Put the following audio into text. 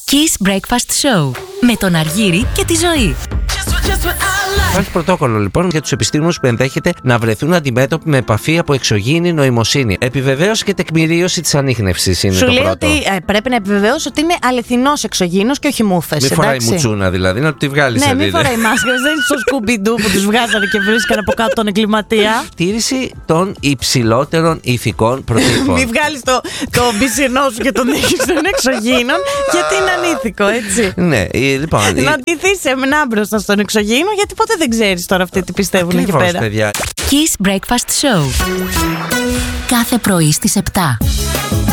Kiss Breakfast Show με τον Αργύρη και τη Ζωή. Υπάρχει πρωτόκολλο λοιπόν για τους επιστήμονες που ενδέχεται να βρεθούν αντιμέτωποι με επαφή από εξωγήινη νοημοσύνη. Επιβεβαίωση και τεκμηρίωση της ανίχνευσης είναι σου το λέει πρώτο. ότι πρέπει να επιβεβαιώσει ότι είναι αληθινός εξωγήινος και όχι μούφες. Μη φοράει μουτσούνα δηλαδή, να τη βγάλει. Ναι, μην φοράει μάσκες. Δεν είναι στο Σκουμπιντού που τους βγάζανε και βρίσκανε από κάτω τον εγκληματία. Τήρηση των υψηλότερων ηθικών προτύπων. Μην βγάλεις το μπισινό σου και τον έχεις των εξωγήινων, γιατί είναι ανήθικο, έτσι. Ναι, λοιπόν. Να ντυθείς σεμνά μπροστά στον εξωγήινο, γιατί ποτέ δεν ξέρεις τώρα αυτοί τι πιστεύουν εκεί Ακριβώς, πέρα. παιδιά. Kiss Breakfast Show. Κάθε πρωί στις 7.